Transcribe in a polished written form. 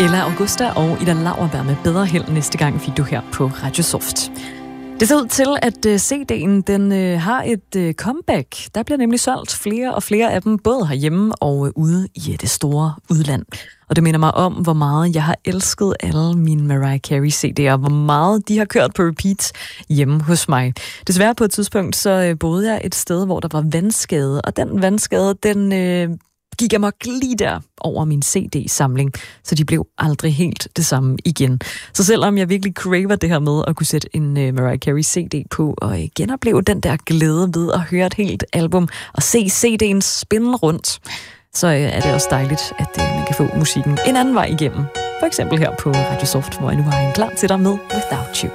Ella Augusta og Ida Lauerberg med Bedre Held næste gang fik du her på Radio Soft. Det ser ud til, at CD'en den har et comeback. Der bliver nemlig solgt flere og flere af dem, både herhjemme og ude i det store udland. Og det minder mig om, hvor meget jeg har elsket alle mine Mariah Carey CD'er, hvor meget de har kørt på repeat hjemme hos mig. Desværre på et tidspunkt, så boede jeg et sted, hvor der var vandskade, og den vandskade, den gik jeg lige der over min CD-samling, så de blev aldrig helt det samme igen. Så selvom jeg virkelig craver det her med at kunne sætte en Mariah Carey CD på og genopleve den der glæde ved at høre et helt album og se CD'en spinde rundt, så er det også dejligt, at man kan få musikken en anden vej igennem. For eksempel her på Radio Soft, hvor jeg nu har en klar til dig med Without You.